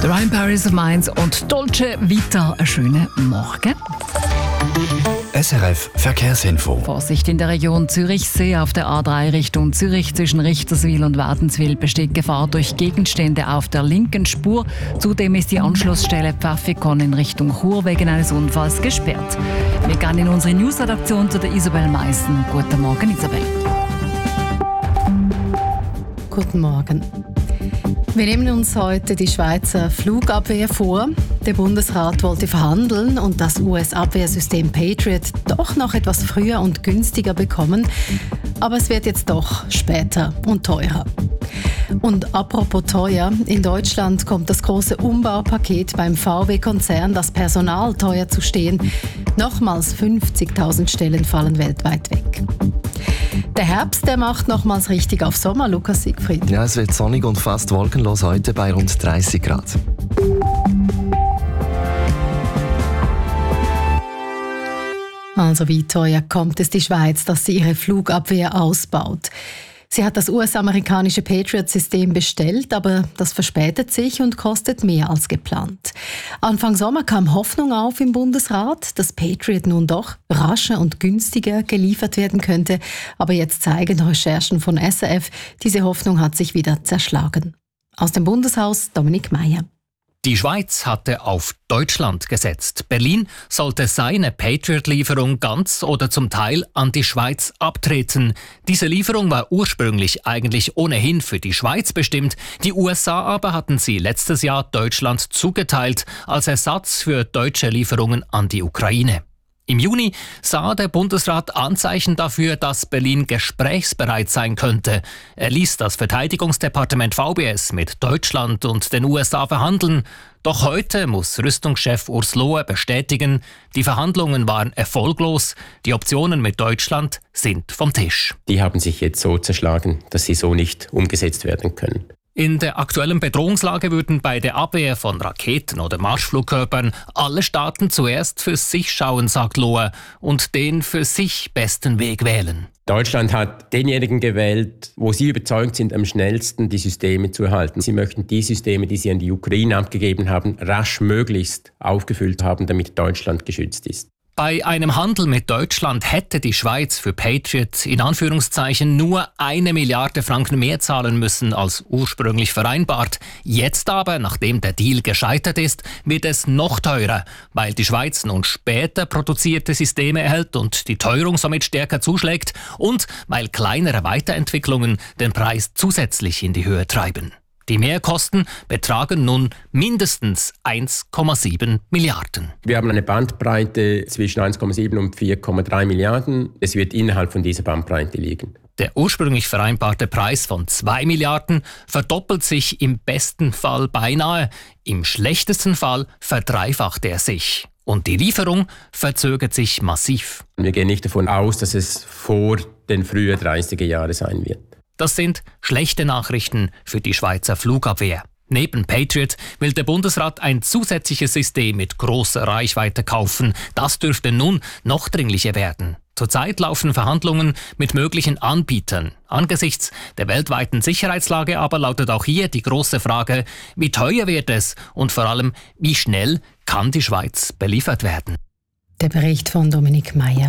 Der Ryan Paris of Mainz und Dolce Vita. Einen schönen Morgen. SRF Verkehrsinfo. Vorsicht in der Region Zürichsee auf der A3 Richtung Zürich zwischen Richterswil und Wädenswil besteht Gefahr durch Gegenstände auf der linken Spur. Zudem ist die Anschlussstelle Pfaffikon in Richtung Chur wegen eines Unfalls gesperrt. Wir gehen in unsere News-Redaktion zu der Isabel Meissen. Guten Morgen, Isabel. Guten Morgen. Wir nehmen uns heute die Schweizer Flugabwehr vor. Der Bundesrat wollte verhandeln und das US-Abwehrsystem Patriot doch noch etwas früher und günstiger bekommen. Aber es wird jetzt doch später und teurer. Und apropos teuer, in Deutschland kommt das große Umbaupaket beim VW-Konzern, das Personal teuer zu stehen. Nochmals 50.000 Stellen fallen weltweit weg. Der Herbst, der macht nochmals richtig auf Sommer, Lukas Siegfried. Ja, es wird sonnig und fast wolkenlos heute bei rund 30 Grad. Also wie teuer kommt es die Schweiz, dass sie ihre Flugabwehr ausbaut? Sie hat das US-amerikanische Patriot-System bestellt, aber das verspätet sich und kostet mehr als geplant. Anfang Sommer kam Hoffnung auf im Bundesrat, dass Patriot nun doch rascher und günstiger geliefert werden könnte. Aber jetzt zeigen Recherchen von SRF, diese Hoffnung hat sich wieder zerschlagen. Aus dem Bundeshaus Dominik Meier. Die Schweiz hatte auf Deutschland gesetzt. Berlin sollte seine Patriot-Lieferung ganz oder zum Teil an die Schweiz abtreten. Diese Lieferung war ursprünglich eigentlich ohnehin für die Schweiz bestimmt. Die USA aber hatten sie letztes Jahr Deutschland zugeteilt als Ersatz für deutsche Lieferungen an die Ukraine. Im Juni sah der Bundesrat Anzeichen dafür, dass Berlin gesprächsbereit sein könnte. Er ließ das Verteidigungsdepartement VBS mit Deutschland und den USA verhandeln. Doch heute muss Rüstungschef Urs Lohe bestätigen, die Verhandlungen waren erfolglos, die Optionen mit Deutschland sind vom Tisch. Die haben sich jetzt so zerschlagen, dass sie so nicht umgesetzt werden können. In der aktuellen Bedrohungslage würden bei der Abwehr von Raketen oder Marschflugkörpern alle Staaten zuerst für sich schauen, sagt Lohe, und den für sich besten Weg wählen. Deutschland hat denjenigen gewählt, wo sie überzeugt sind, am schnellsten die Systeme zu erhalten. Sie möchten die Systeme, die sie an die Ukraine abgegeben haben, rasch möglichst aufgefüllt haben, damit Deutschland geschützt ist. Bei einem Handel mit Deutschland hätte die Schweiz für Patriot in Anführungszeichen nur 1 Milliarde Franken mehr zahlen müssen als ursprünglich vereinbart. Jetzt aber, nachdem der Deal gescheitert ist, wird es noch teurer, weil die Schweiz nun später produzierte Systeme erhält und die Teuerung somit stärker zuschlägt und weil kleinere Weiterentwicklungen den Preis zusätzlich in die Höhe treiben. Die Mehrkosten betragen nun mindestens 1,7 Milliarden. Wir haben eine Bandbreite zwischen 1,7 und 4,3 Milliarden. Es wird innerhalb von dieser Bandbreite liegen. Der ursprünglich vereinbarte Preis von 2 Milliarden verdoppelt sich im besten Fall beinahe, im schlechtesten Fall verdreifacht er sich. Und die Lieferung verzögert sich massiv. Wir gehen nicht davon aus, dass es vor den frühen 30er Jahren sein wird. Das sind schlechte Nachrichten für die Schweizer Flugabwehr. Neben Patriot will der Bundesrat ein zusätzliches System mit großer Reichweite kaufen. Das dürfte nun noch dringlicher werden. Zurzeit laufen Verhandlungen mit möglichen Anbietern. Angesichts der weltweiten Sicherheitslage aber lautet auch hier die große Frage, wie teuer wird es und vor allem, wie schnell kann die Schweiz beliefert werden? Der Bericht von Dominik Meier.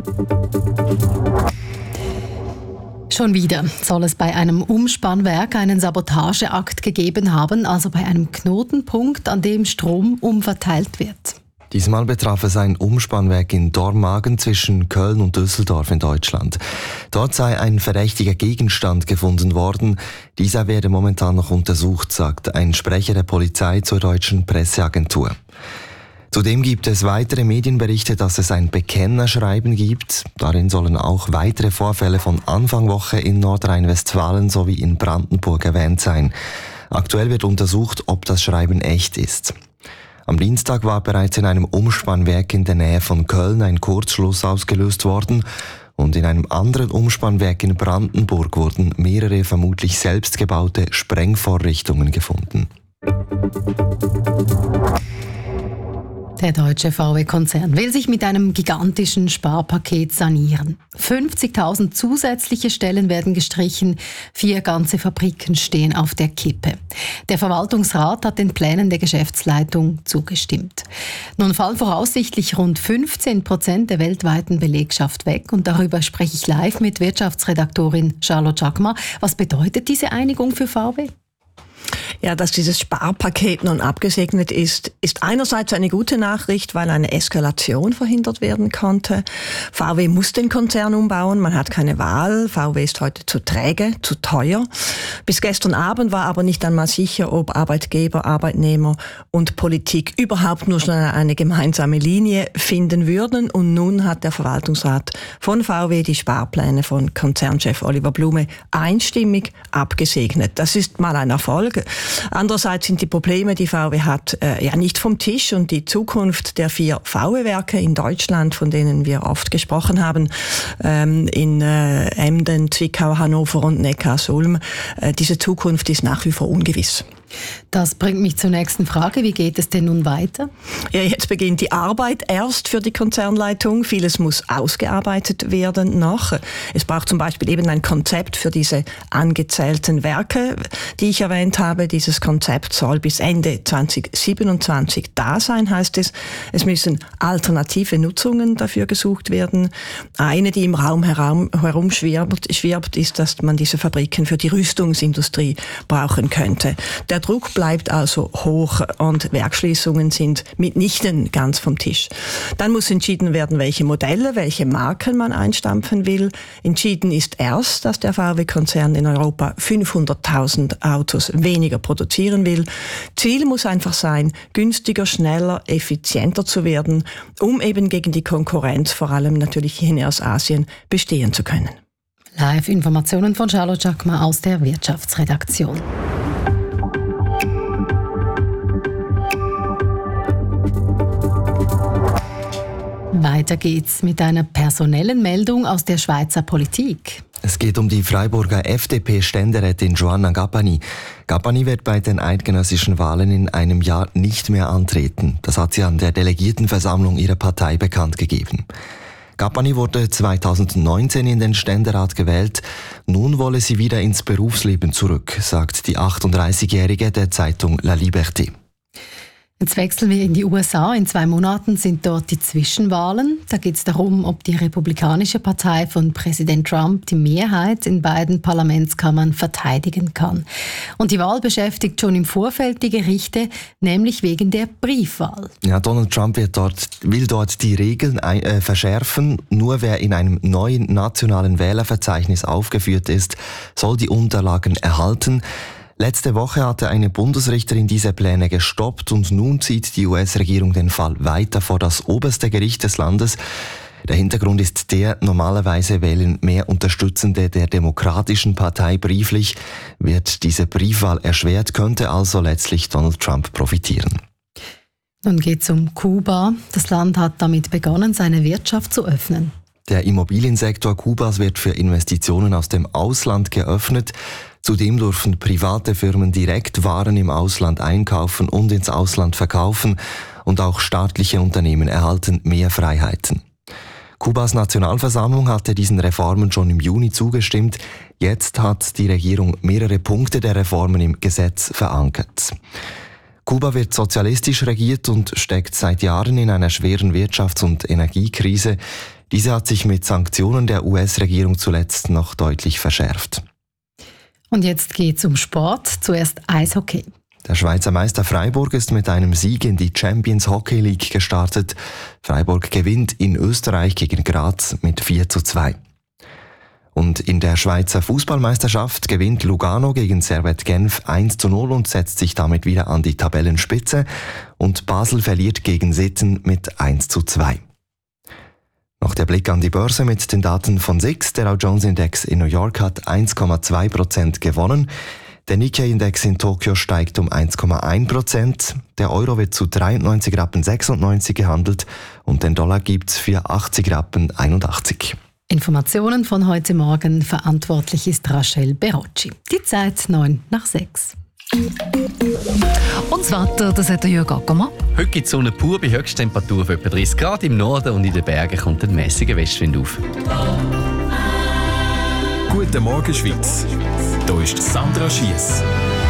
Schon wieder soll es bei einem Umspannwerk einen Sabotageakt gegeben haben, also bei einem Knotenpunkt, an dem Strom umverteilt wird. Diesmal betraf es ein Umspannwerk in Dormagen zwischen Köln und Düsseldorf in Deutschland. Dort sei ein verdächtiger Gegenstand gefunden worden. Dieser werde momentan noch untersucht, sagt ein Sprecher der Polizei zur deutschen Presseagentur. Zudem gibt es weitere Medienberichte, dass es ein Bekennerschreiben gibt. Darin sollen auch weitere Vorfälle von Anfang Woche in Nordrhein-Westfalen sowie in Brandenburg erwähnt sein. Aktuell wird untersucht, ob das Schreiben echt ist. Am Dienstag war bereits in einem Umspannwerk in der Nähe von Köln ein Kurzschluss ausgelöst worden und in einem anderen Umspannwerk in Brandenburg wurden mehrere vermutlich selbstgebaute Sprengvorrichtungen gefunden. Der deutsche VW-Konzern will sich mit einem gigantischen Sparpaket sanieren. 50.000 zusätzliche Stellen werden gestrichen, 4 ganze Fabriken stehen auf der Kippe. Der Verwaltungsrat hat den Plänen der Geschäftsleitung zugestimmt. Nun fallen voraussichtlich rund 15% der weltweiten Belegschaft weg und darüber spreche ich live mit Wirtschaftsredaktorin Charlotte Jacquemart. Was bedeutet diese Einigung für VW? Ja, dass dieses Sparpaket nun abgesegnet ist einerseits eine gute Nachricht, weil eine Eskalation verhindert werden konnte. VW muss den Konzern umbauen, man hat keine Wahl. VW ist heute zu träge, zu teuer. Bis gestern Abend war aber nicht einmal sicher, ob Arbeitgeber, Arbeitnehmer und Politik überhaupt nur schon eine gemeinsame Linie finden würden. Und nun hat der Verwaltungsrat von VW die Sparpläne von Konzernchef Oliver Blume einstimmig abgesegnet. Das ist mal ein Erfolg. Andererseits sind die Probleme, die VW hat, nicht vom Tisch, und die Zukunft der 4 VW-Werke in Deutschland, von denen wir oft gesprochen haben, in Emden, Zwickau, Hannover und Neckarsulm, diese Zukunft ist nach wie vor ungewiss. Das bringt mich zur nächsten Frage. Wie geht es denn nun weiter? Ja, jetzt beginnt die Arbeit erst für die Konzernleitung. Vieles muss ausgearbeitet werden noch. Es braucht zum Beispiel eben ein Konzept für diese angezählten Werke, die ich erwähnt habe. Dieses Konzept soll bis Ende 2027 da sein, heißt es. Es müssen alternative Nutzungen dafür gesucht werden. Eine, die im Raum herumschwirbt, ist, dass man diese Fabriken für die Rüstungsindustrie brauchen könnte. Der Druck bleibt also hoch und Werksschließungen sind mitnichten ganz vom Tisch. Dann muss entschieden werden, welche Modelle, welche Marken man einstampfen will. Entschieden ist erst, dass der VW-Konzern in Europa 500.000 Autos weniger produzieren will. Ziel muss einfach sein, günstiger, schneller, effizienter zu werden, um eben gegen die Konkurrenz, vor allem natürlich hier aus Asien, bestehen zu können. Live-Informationen von Charlotte Jacquemart aus der Wirtschaftsredaktion. Weiter geht's mit einer personellen Meldung aus der Schweizer Politik. Es geht um die Freiburger FDP-Ständerätin Joanna Gabbani. Gabbani wird bei den eidgenössischen Wahlen in einem Jahr nicht mehr antreten. Das hat sie an der Delegiertenversammlung ihrer Partei bekannt gegeben. Gabbani wurde 2019 in den Ständerat gewählt. Nun wolle sie wieder ins Berufsleben zurück, sagt die 38-Jährige der Zeitung La Liberté. Jetzt wechseln wir in die USA. In 2 Monaten sind dort die Zwischenwahlen. Da geht es darum, ob die Republikanische Partei von Präsident Trump die Mehrheit in beiden Parlamentskammern verteidigen kann. Und die Wahl beschäftigt schon im Vorfeld die Gerichte, nämlich wegen der Briefwahl. Ja, Donald Trump will dort die Regeln verschärfen. Nur wer in einem neuen nationalen Wählerverzeichnis aufgeführt ist, soll die Unterlagen erhalten. Letzte Woche hatte eine Bundesrichterin diese Pläne gestoppt und nun zieht die US-Regierung den Fall weiter vor das oberste Gericht des Landes. Der Hintergrund ist der, normalerweise wählen mehr Unterstützende der Demokratischen Partei brieflich. Wird diese Briefwahl erschwert, könnte also letztlich Donald Trump profitieren. Nun geht es um Kuba. Das Land hat damit begonnen, seine Wirtschaft zu öffnen. Der Immobiliensektor Kubas wird für Investitionen aus dem Ausland geöffnet. Zudem dürfen private Firmen direkt Waren im Ausland einkaufen und ins Ausland verkaufen. Und auch staatliche Unternehmen erhalten mehr Freiheiten. Kubas Nationalversammlung hatte diesen Reformen schon im Juni zugestimmt. Jetzt hat die Regierung mehrere Punkte der Reformen im Gesetz verankert. Kuba wird sozialistisch regiert und steckt seit Jahren in einer schweren Wirtschafts- und Energiekrise. Diese hat sich mit Sanktionen der US-Regierung zuletzt noch deutlich verschärft. Und jetzt geht's um Sport. Zuerst Eishockey. Der Schweizer Meister Freiburg ist mit einem Sieg in die Champions Hockey League gestartet. Freiburg gewinnt in Österreich gegen Graz mit 4:2. Und in der Schweizer Fußballmeisterschaft gewinnt Lugano gegen Servette Genf 1:0 und setzt sich damit wieder an die Tabellenspitze. Und Basel verliert gegen Sitten mit 1:2. Noch der Blick an die Börse mit den Daten von SIX. Der Dow Jones Index in New York hat 1,2% gewonnen. Der Nikkei-Index in Tokio steigt um 1,1%. Der Euro wird zu 93,96 gehandelt und den Dollar gibt's für 80,81. Informationen von heute Morgen. Verantwortlich ist Rachel Berocci. Die Zeit 9:06. Das Wetter, das hat der Jürg Ackermann. Heute gibt es Sonne pur bei Höchsttemperatur von etwa 30 Grad. Im Norden und in den Bergen kommt ein mäßiger Westwind auf. Guten Morgen, Schweiz. Hier ist Sandra Schiess.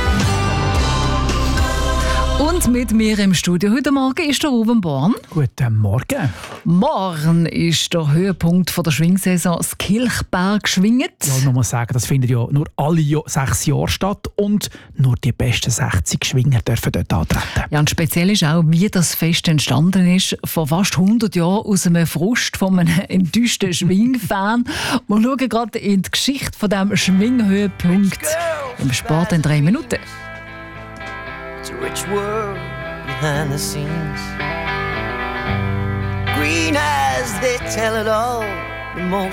Und mit mir im Studio heute Morgen ist der Ruben Born. Guten Morgen. Morgen ist der Höhepunkt der Schwingsaison das Kilchberg schwinget. Ja, man muss sagen, das findet ja nur alle 6 Jahre statt und nur die besten 60 Schwinger dürfen dort antreten. Ja, und speziell ist auch, wie das Fest entstanden ist. Vor fast 100 Jahren aus einem Frust von einem enttäuschten Schwingfan. Wir schauen gerade in die Geschichte von diesem Schwinghöhepunkt im Sport in 3 Minuten. It's a rich world behind the scenes. Green eyes, they tell it all. The most